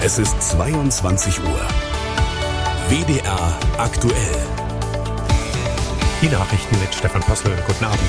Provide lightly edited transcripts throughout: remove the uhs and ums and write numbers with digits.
Es ist 22 Uhr. WDR aktuell. Die Nachrichten mit Stefan Possel. Guten Abend.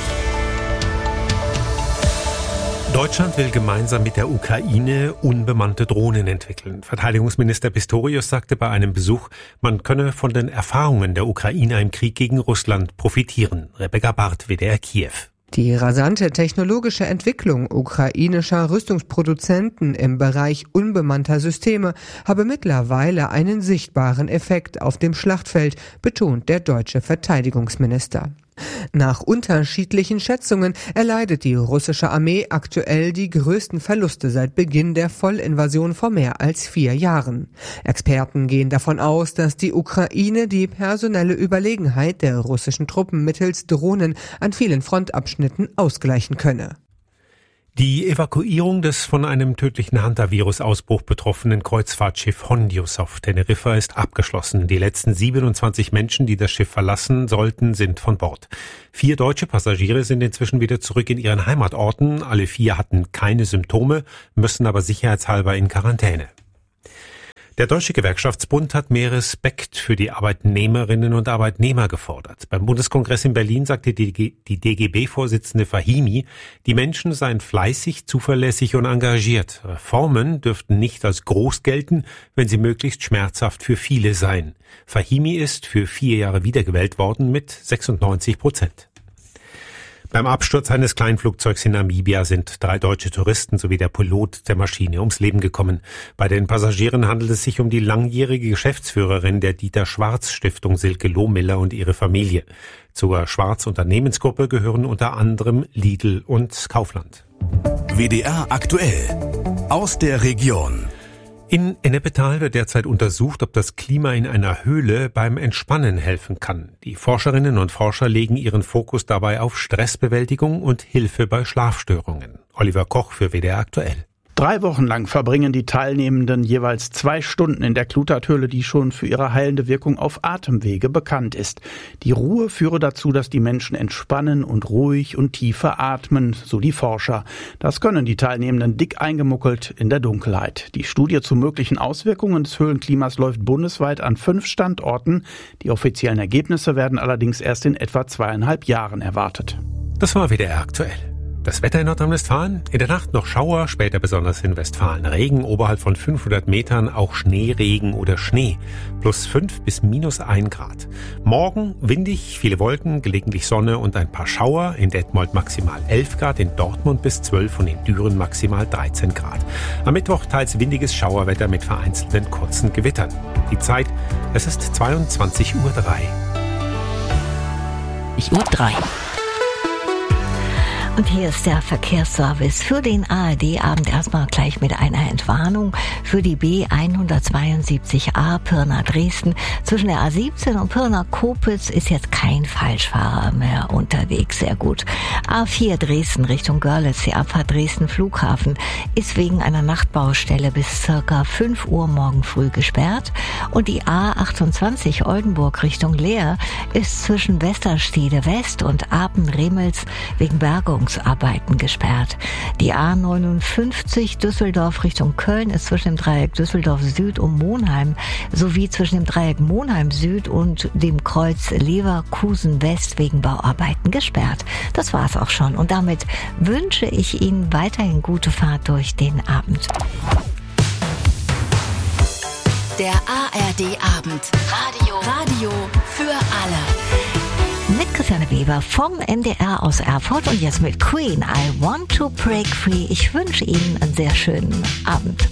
Deutschland will gemeinsam mit der Ukraine unbemannte Drohnen entwickeln. Verteidigungsminister Pistorius sagte bei einem Besuch, man könne von den Erfahrungen der Ukrainer im Krieg gegen Russland profitieren. Rebecca Barth, WDR Kiew. Die rasante technologische Entwicklung ukrainischer Rüstungsproduzenten im Bereich unbemannter Systeme habe mittlerweile einen sichtbaren Effekt auf dem Schlachtfeld, betont der deutsche Verteidigungsminister. Nach unterschiedlichen Schätzungen erleidet die russische Armee aktuell die größten Verluste seit Beginn der Vollinvasion vor mehr als 4 Jahren. Experten gehen davon aus, dass die Ukraine die personelle Überlegenheit der russischen Truppen mittels Drohnen an vielen Frontabschnitten ausgleichen könne. Die Evakuierung des von einem tödlichen Hantavirus-Ausbruch betroffenen Kreuzfahrtschiff Hondius auf Teneriffa ist abgeschlossen. Die letzten 27 Menschen, die das Schiff verlassen sollten, sind von Bord. 4 deutsche Passagiere sind inzwischen wieder zurück in ihren Heimatorten. Alle 4 hatten keine Symptome, müssen aber sicherheitshalber in Quarantäne. Der Deutsche Gewerkschaftsbund hat mehr Respekt für die Arbeitnehmerinnen und Arbeitnehmer gefordert. Beim Bundeskongress in Berlin sagte die DGB-Vorsitzende Fahimi, die Menschen seien fleißig, zuverlässig und engagiert. Reformen dürften nicht als groß gelten, wenn sie möglichst schmerzhaft für viele seien. Fahimi ist für 4 Jahre wiedergewählt worden mit 96%. Beim Absturz eines Kleinflugzeugs in Namibia sind 3 deutsche Touristen sowie der Pilot der Maschine ums Leben gekommen. Bei den Passagieren handelt es sich um die langjährige Geschäftsführerin der Dieter-Schwarz-Stiftung Silke Lohmiller und ihre Familie. Zur Schwarz-Unternehmensgruppe gehören unter anderem Lidl und Kaufland. WDR aktuell. Aus der Region. In Ennepetal wird derzeit untersucht, ob das Klima in einer Höhle beim Entspannen helfen kann. Die Forscherinnen und Forscher legen ihren Fokus dabei auf Stressbewältigung und Hilfe bei Schlafstörungen. Oliver Koch für WDR aktuell. 3 Wochen lang verbringen die Teilnehmenden jeweils 2 Stunden in der Kluterthöhle, die schon für ihre heilende Wirkung auf Atemwege bekannt ist. Die Ruhe führe dazu, dass die Menschen entspannen und ruhig und tiefer atmen, so die Forscher. Das können die Teilnehmenden dick eingemuckelt in der Dunkelheit. Die Studie zu möglichen Auswirkungen des Höhlenklimas läuft bundesweit an 5 Standorten. Die offiziellen Ergebnisse werden allerdings erst in etwa 2,5 Jahren erwartet. Das war WDR aktuell. Das Wetter in Nordrhein-Westfalen, in der Nacht noch Schauer, später besonders in Westfalen Regen, oberhalb von 500 Metern auch Schneeregen oder Schnee, +5 bis -1 Grad. Morgen windig, viele Wolken, gelegentlich Sonne und ein paar Schauer, in Detmold maximal 11 Grad, in Dortmund bis 12 und in Düren maximal 13 Grad. Am Mittwoch teils windiges Schauerwetter mit vereinzelten kurzen Gewittern. Die Zeit, es ist 22:03 Uhr. Und hier ist der Verkehrsservice für den ARD-Abend. Erstmal gleich mit einer Entwarnung für die B172a Pirna-Dresden. Zwischen der A17 und Pirna-Kopitz ist jetzt kein Falschfahrer mehr unterwegs. Sehr gut. A4 Dresden Richtung Görlitz, die Abfahrt Dresden Flughafen, ist wegen einer Nachtbaustelle bis circa 5 Uhr morgen früh gesperrt. Und die A28 Oldenburg Richtung Leer ist zwischen Westerstede West und Apen-Remels wegen Bergungsarbeiten gesperrt. Die A59 Düsseldorf Richtung Köln ist zwischen dem Dreieck Düsseldorf Süd und Monheim sowie zwischen dem Dreieck Monheim Süd und dem Kreuz Leverkusen West wegen Bauarbeiten gesperrt. Das war's auch schon und damit wünsche ich Ihnen weiterhin gute Fahrt durch den Abend. Der ARD-Abend. Radio für alle. Mit Christiane Weber vom NDR aus Erfurt und jetzt mit Queen, I Want to Break Free. Ich wünsche Ihnen einen sehr schönen Abend.